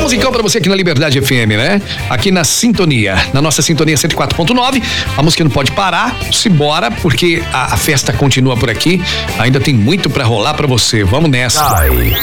musicão pra você aqui na Liberdade FM, né? Aqui na sintonia, na nossa sintonia 104.9. A música não pode parar, simbora, porque a festa continua por aqui. Ainda tem muito pra rolar pra você. Vamos nessa.